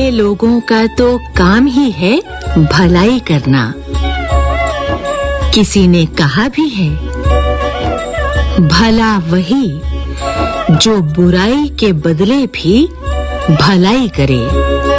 भले लोगों का तो काम ही है भलाई करना। किसी ने कहा भी है, भला वही जो बुराई के बदले भी भलाई करे।